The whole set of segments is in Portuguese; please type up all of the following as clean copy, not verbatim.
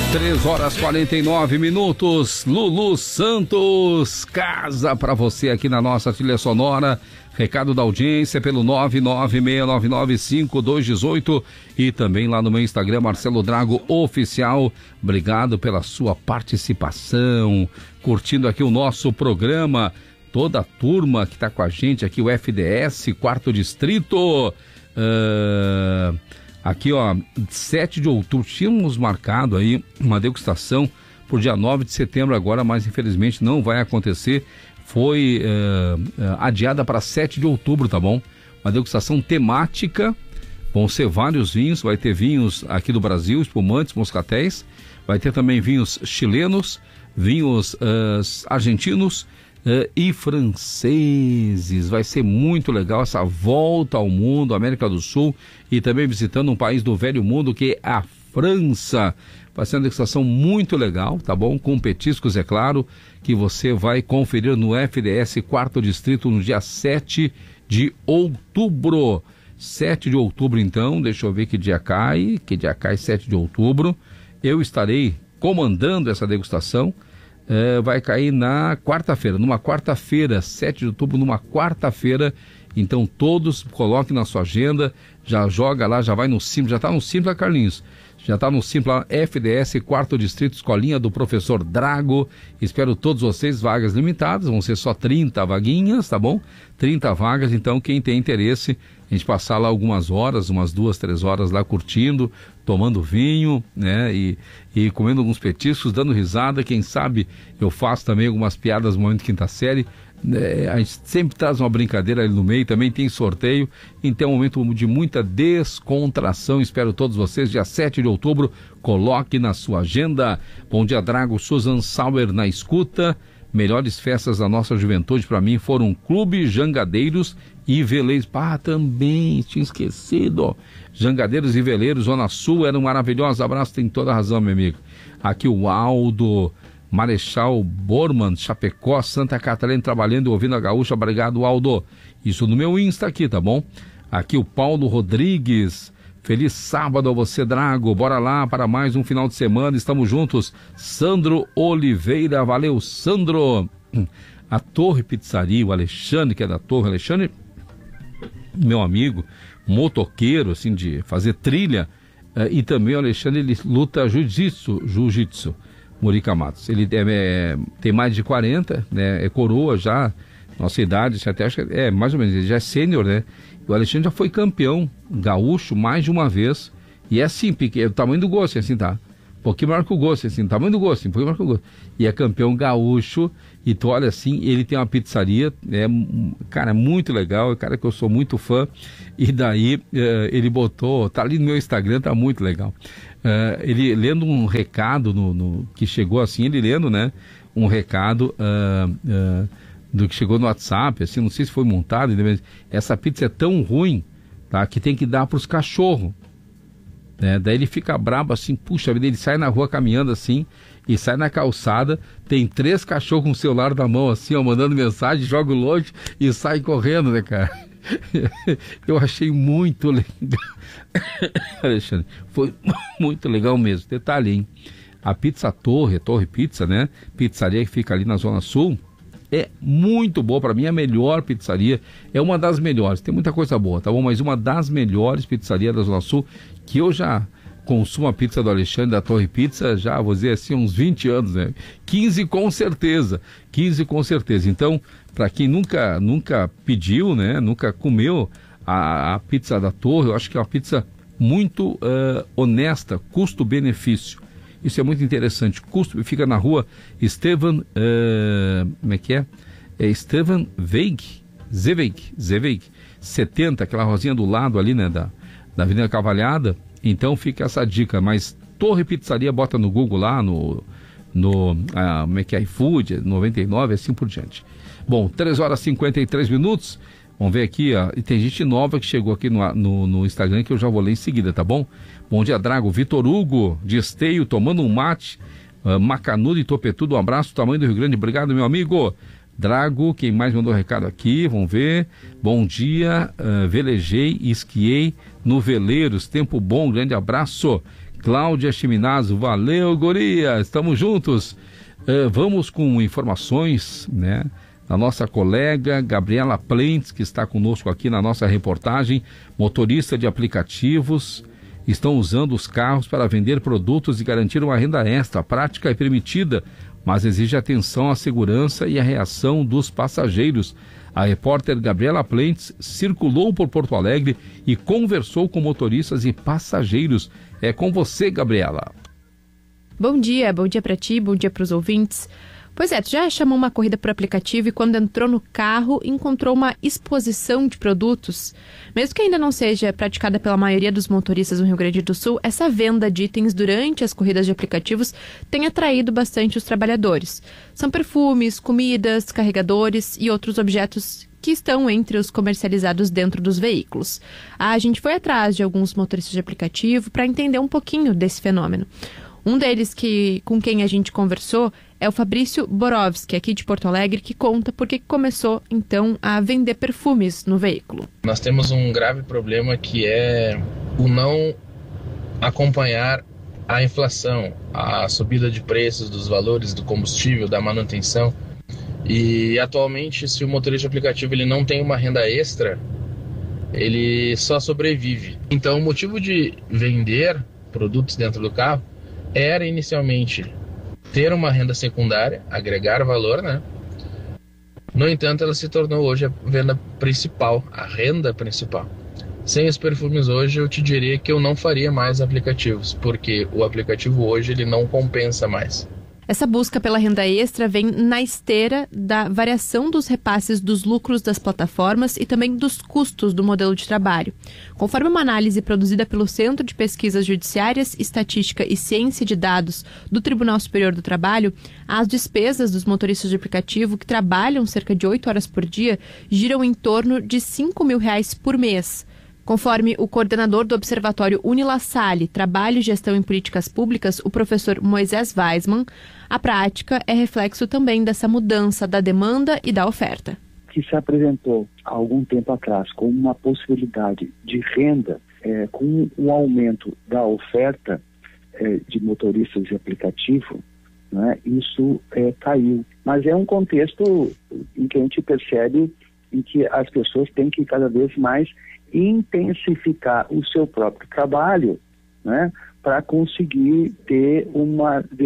3h49. Lulu Santos, casa pra você aqui na nossa trilha sonora. Recado da audiência pelo 996995218 e também lá no meu Instagram, Marcelo Drago Oficial. Obrigado pela sua participação, curtindo aqui o nosso programa. Toda a turma que está com a gente aqui, o FDS, 4º Distrito. Aqui, ó, 7 de outubro, tínhamos marcado aí uma degustação por dia 9 de setembro agora, mas infelizmente não vai acontecer. Foi adiada para 7 de outubro, tá bom? Uma degustação temática, vão ser vários vinhos, vai ter vinhos aqui do Brasil, espumantes, moscatéis, vai ter também vinhos chilenos, vinhos argentinos e franceses. Vai ser muito legal essa volta ao mundo, América do Sul, e também visitando um país do velho mundo que é a França. Vai ser uma degustação muito legal, tá bom? Com petiscos, é claro, que você vai conferir no FDS 4º Distrito no dia 7 de outubro. 7 de outubro, então, deixa eu ver que dia cai 7 de outubro. Eu estarei comandando essa degustação. Vai cair na quarta-feira, numa quarta-feira, 7 de outubro, numa quarta-feira. Então todos coloquem na sua agenda, já joga lá, já vai no Simpla, já tá no Simpla, Carlinhos. Já tá no Simpla, FDS 4º Distrito, Escolinha do Professor Drago. Espero todos vocês, vagas limitadas, vão ser só 30 vaguinhas, tá bom? 30 vagas, então quem tem interesse, a gente passar lá algumas horas, umas 2, 3 horas lá curtindo, tomando vinho, né? E comendo alguns petiscos, dando risada. Quem sabe eu faço também algumas piadas no momento de quinta série. A gente sempre traz uma brincadeira ali no meio, também tem sorteio, então é um momento de muita descontração. Espero todos vocês, dia 7 de outubro, coloque na sua agenda. Bom dia, Drago. Susan Sauer na escuta. Melhores festas da nossa juventude para mim foram Clube Jangadeiros e Veleiros. Também tinha esquecido. Jangadeiros e Veleiros, Zona Sul, eram maravilhosos. Abraço, tem toda a razão, meu amigo. Aqui o Aldo, Marechal Borman, Chapecó, Santa Catarina, trabalhando e ouvindo a Gaúcha. Obrigado, Aldo. Isso no meu Insta aqui, tá bom? Aqui o Paulo Rodrigues. Feliz sábado a você, Drago. Bora lá para mais um final de semana. Estamos juntos. Sandro Oliveira. Valeu, Sandro. A Torre Pizzaria, o Alexandre, que é da Torre. Alexandre, meu amigo, motoqueiro, assim, de fazer trilha. E também o Alexandre, ele luta jiu-jitsu. Murica Matos. Ele tem mais de 40, né? É coroa já, nossa idade, até acho que mais ou menos, ele já é sênior, né? O Alexandre já foi campeão gaúcho mais de uma vez, e é assim, o tamanho do gosto, assim, tá? Um pouquinho maior que o gosto, assim, o tamanho do gosto, um pouquinho maior que o gosto. E é campeão gaúcho, e tu olha assim, ele tem uma pizzaria, cara, muito legal, é um cara que eu sou muito fã, e daí ele botou, tá ali no meu Instagram, tá muito legal. Ele lendo um recado que chegou assim, ele lendo, né, um recado do que chegou no WhatsApp, assim, não sei se foi montado, essa pizza é tão ruim, tá, que tem que dar pros cachorros, né? Daí ele fica brabo assim, puxa vida, ele sai na rua caminhando assim, e sai na calçada, tem 3 cachorros com o celular na mão assim, ó, mandando mensagem, joga longe e sai correndo, né, cara? Eu achei muito legal. Alexandre, foi muito legal mesmo. Detalhe, hein? A Pizza Torre Pizza, né? Pizzaria que fica ali na Zona Sul, é muito boa. Para mim, a melhor pizzaria, é uma das melhores. Tem muita coisa boa, tá bom? Mas uma das melhores pizzarias da Zona Sul, que eu já consumo a pizza do Alexandre, da Torre Pizza, já, vou dizer assim, uns 20 anos, né? 15 com certeza. Então, para quem nunca pediu, né? Nunca comeu a pizza da Torre, eu acho que é uma pizza muito honesta, custo-benefício. Isso é muito interessante. Fica na rua Estevan, como é que é? Estevan Zweig, 70, aquela rosinha do lado ali, né? Da Avenida Cavalhada. Então fica essa dica, mas Torre Pizzaria, bota no Google lá, como é que é, iFood, 99, assim por diante. Bom, 3h53. Vamos ver aqui, ó, e tem gente nova que chegou aqui no Instagram, que eu já vou ler em seguida, tá bom? Bom dia, Drago. Vitor Hugo, de Esteio, tomando um mate, Macanudo e Topetudo, um abraço, tamanho do Rio Grande, obrigado, meu amigo. Drago, quem mais mandou recado aqui, vamos ver. Bom dia, velejei e esquiei no Veleiros, tempo bom, grande abraço. Cláudia Chiminazzo, valeu, guria, estamos juntos. Vamos com informações, né, da nossa colega Gabriela Plentes, que está conosco aqui na nossa reportagem. Motorista de aplicativos estão usando os carros para vender produtos e garantir uma renda extra. A prática é permitida, mas exige atenção à segurança e à reação dos passageiros. A repórter Gabriela Plentes circulou por Porto Alegre e conversou com motoristas e passageiros. É com você, Gabriela. Bom dia para ti, bom dia para os ouvintes. Pois é, tu já chamou uma corrida por aplicativo e quando entrou no carro encontrou uma exposição de produtos? Mesmo que ainda não seja praticada pela maioria dos motoristas no Rio Grande do Sul, essa venda de itens durante as corridas de aplicativos tem atraído bastante os trabalhadores. São perfumes, comidas, carregadores e outros objetos que estão entre os comercializados dentro dos veículos. A gente foi atrás de alguns motoristas de aplicativo para entender um pouquinho desse fenômeno. Um deles com quem a gente conversou é o Fabrício Borowski, aqui de Porto Alegre, que conta por que começou, então, a vender perfumes no veículo. Nós temos um grave problema que é o não acompanhar a inflação, a subida de preços dos valores do combustível, da manutenção. E, atualmente, se o motorista de aplicativo ele não tem uma renda extra, ele só sobrevive. Então, o motivo de vender produtos dentro do carro era inicialmente ter uma renda secundária, agregar valor, né? No entanto, ela se tornou hoje a venda principal, a renda principal. Sem os perfumes hoje, eu te diria que eu não faria mais aplicativos, porque o aplicativo hoje ele não compensa mais. Essa busca pela renda extra vem na esteira da variação dos repasses dos lucros das plataformas e também dos custos do modelo de trabalho. Conforme uma análise produzida pelo Centro de Pesquisas Judiciárias, Estatística e Ciência de Dados do Tribunal Superior do Trabalho, as despesas dos motoristas de aplicativo que trabalham cerca de 8 horas por dia giram em torno de R$5 mil por mês. Conforme o coordenador do Observatório UniLaSalle, Trabalho, Gestão e Políticas Públicas, o professor Moisés Weisman, a prática é reflexo também dessa mudança da demanda e da oferta. Que se apresentou há algum tempo atrás como uma possibilidade de renda, com o aumento da oferta de motoristas de aplicativo, né, isso caiu. Mas é um contexto em que a gente percebe em que as pessoas têm que cada vez mais intensificar o seu próprio trabalho, né, para conseguir ter um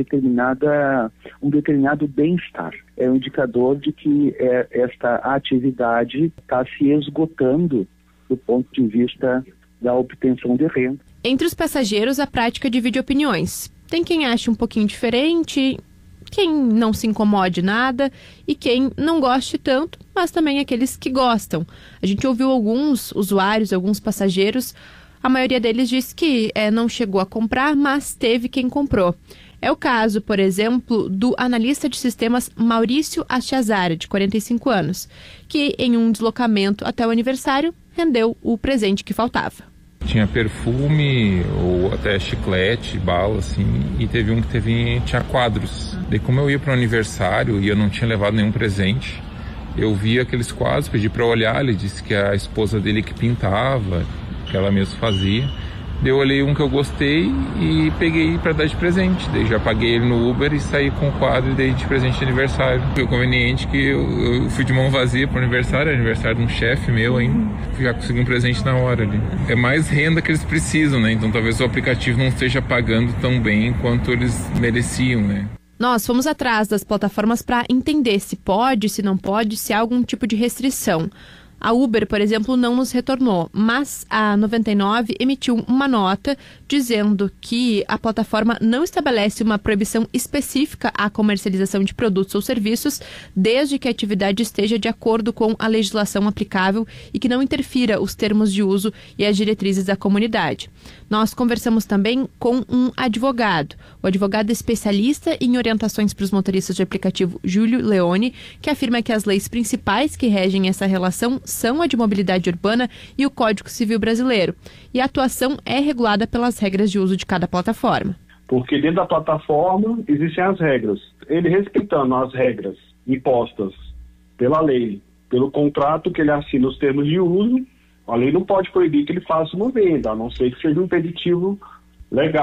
determinado bem-estar. É um indicador de que esta atividade está se esgotando do ponto de vista da obtenção de renda. Entre os passageiros, a prática divide opiniões. Tem quem ache um pouquinho diferente, quem não se incomode nada e quem não goste tanto, mas também aqueles que gostam. A gente ouviu alguns usuários, alguns passageiros, a maioria deles disse que não chegou a comprar, mas teve quem comprou. É o caso, por exemplo, do analista de sistemas Maurício Astiazara, de 45 anos, que em um deslocamento até o aniversário rendeu o presente que faltava. Tinha perfume ou até chiclete, bala, assim, e teve um que tinha quadros. Daí como eu ia para o aniversário e eu não tinha levado nenhum presente, eu vi aqueles quadros, pedi para olhar, ele disse que a esposa dele que pintava, que ela mesma fazia. Daí eu olhei um que eu gostei e peguei para dar de presente. Daí já paguei ele no Uber e saí com o quadro e dei de presente de aniversário. Foi conveniente que eu fui de mão vazia para o aniversário de um chefe meu ainda. Já consegui um presente na hora ali. É mais renda que eles precisam, né? Então talvez o aplicativo não esteja pagando tão bem quanto eles mereciam, né? Nós fomos atrás das plataformas para entender se pode, se não pode, se há algum tipo de restrição. A Uber, por exemplo, não nos retornou, mas a 99 emitiu uma nota dizendo que a plataforma não estabelece uma proibição específica à comercialização de produtos ou serviços, desde que a atividade esteja de acordo com a legislação aplicável e que não interfira os termos de uso e as diretrizes da comunidade. Nós conversamos também com um advogado, o advogado especialista em orientações para os motoristas de aplicativo Júlio Leone, que afirma que as leis principais que regem essa relação são a de mobilidade urbana e o Código Civil Brasileiro. E a atuação é regulada pelas regras de uso de cada plataforma. Porque dentro da plataforma existem as regras. Ele respeitando as regras impostas pela lei, pelo contrato que ele assina os termos de uso, a lei não pode proibir que ele faça uma venda, a não ser que seja um impeditivo legal.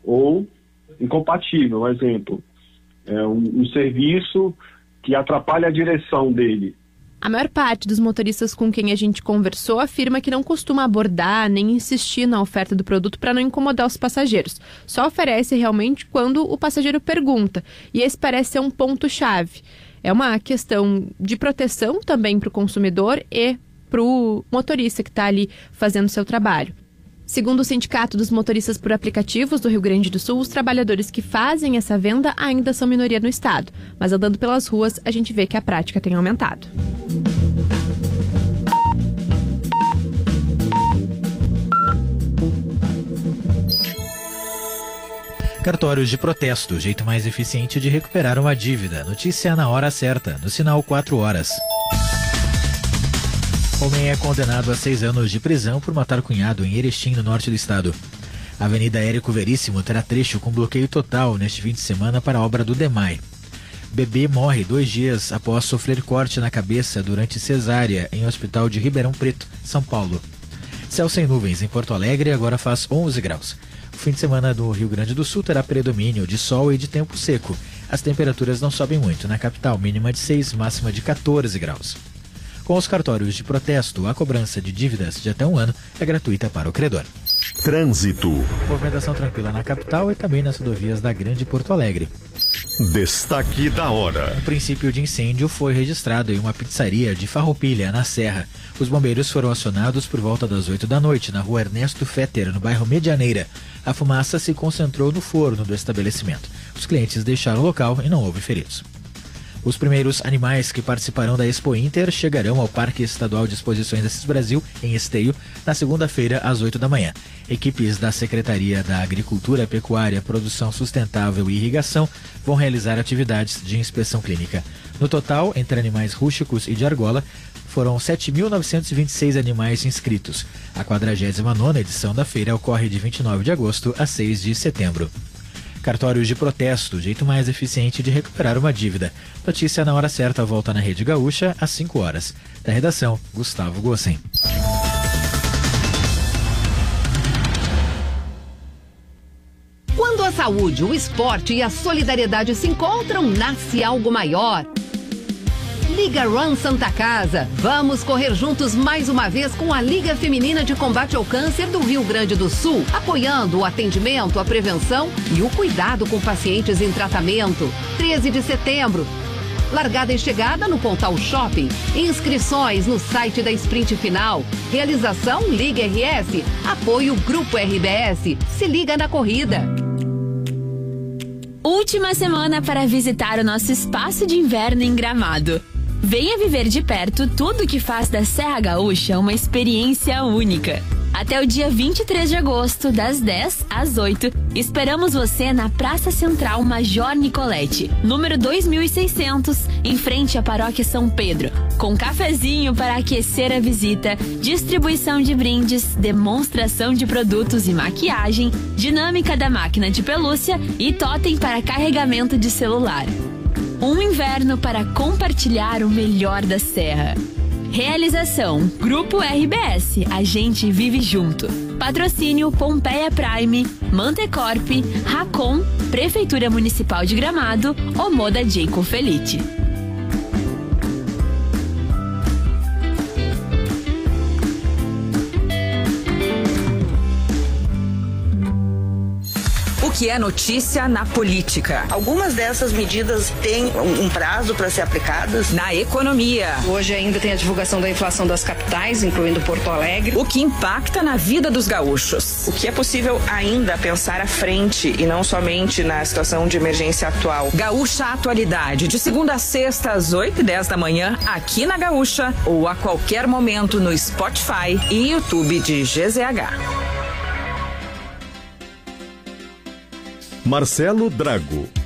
ou incompatível. Um exemplo, um serviço que atrapalha a direção dele. A maior parte dos motoristas com quem a gente conversou afirma que não costuma abordar nem insistir na oferta do produto para não incomodar os passageiros. Só oferece realmente quando o passageiro pergunta. E esse parece ser um ponto-chave. É uma questão de proteção também para o consumidor e para o motorista que está ali fazendo o seu trabalho. Segundo o Sindicato dos Motoristas por Aplicativos do Rio Grande do Sul, os trabalhadores que fazem essa venda ainda são minoria no estado. Mas andando pelas ruas, a gente vê que a prática tem aumentado. Cartórios de protesto, jeito mais eficiente de recuperar uma dívida. Notícia na hora certa, no sinal 4 horas. Homem é condenado a 6 anos de prisão por matar cunhado em Erechim, no norte do estado. A Avenida Érico Veríssimo terá trecho com bloqueio total neste fim de semana para a obra do DEMAI. Bebê morre 2 dias após sofrer corte na cabeça durante cesárea em hospital de Ribeirão Preto, São Paulo. Céu sem nuvens em Porto Alegre agora faz 11 graus. O fim de semana do Rio Grande do Sul terá predomínio de sol e de tempo seco. As temperaturas não sobem muito. Na capital, mínima de 6, máxima de 14 graus. Com os cartórios de protesto, a cobrança de dívidas de até 1 ano é gratuita para o credor. Trânsito. Movimentação tranquila na capital e também nas rodovias da Grande Porto Alegre. Destaque da hora. O princípio de incêndio foi registrado em uma pizzaria de Farroupilha, na Serra. Os bombeiros foram acionados por volta das 8 da noite, na rua Ernesto Fetter, no bairro Medianeira. A fumaça se concentrou no forno do estabelecimento. Os clientes deixaram o local e não houve feridos. Os primeiros animais que participarão da Expo Inter chegarão ao Parque Estadual de Exposições Assis Brasil, em Esteio, na segunda-feira, às 8 da manhã. Equipes da Secretaria da Agricultura, Pecuária, Produção Sustentável e Irrigação vão realizar atividades de inspeção clínica. No total, entre animais rústicos e de argola, foram 7.926 animais inscritos. A 49ª edição da feira ocorre de 29 de agosto a 6 de setembro. Cartórios de protesto, jeito mais eficiente de recuperar uma dívida. Notícia na hora certa, volta na Rede Gaúcha às 5 horas. Da redação, Gustavo Gossen. Quando a saúde, o esporte e a solidariedade se encontram, nasce algo maior. Liga Run Santa Casa. Vamos correr juntos mais uma vez com a Liga Feminina de Combate ao Câncer do Rio Grande do Sul, apoiando o atendimento, a prevenção e o cuidado com pacientes em tratamento. 13 de setembro. Largada e chegada no Pontal Shopping. Inscrições no site da Sprint Final. Realização Liga RS. Apoio Grupo RBS. Se liga na corrida. Última semana para visitar o nosso espaço de inverno em Gramado. Venha viver de perto tudo que faz da Serra Gaúcha uma experiência única. Até o dia 23 de agosto, das 10 às 8, esperamos você na Praça Central Major Nicolete, número 2600, em frente à Paróquia São Pedro, com cafezinho para aquecer a visita, distribuição de brindes, demonstração de produtos e maquiagem, dinâmica da máquina de pelúcia e totem para carregamento de celular. Um inverno para compartilhar o melhor da Serra. Realização: Grupo RBS, a gente vive junto. Patrocínio: Pompeia Prime, Mantecorp, Racon, Prefeitura Municipal de Gramado, Omoda Jacob Felite. Que é notícia na política. Algumas dessas medidas têm um prazo para ser aplicadas. Na economia. Hoje ainda tem a divulgação da inflação das capitais, incluindo Porto Alegre. O que impacta na vida dos gaúchos. O que é possível ainda pensar à frente e não somente na situação de emergência atual. Gaúcha Atualidade, de segunda a sexta às 8h10 da manhã, aqui na Gaúcha ou a qualquer momento no Spotify e YouTube de GZH. Marcelo Drago.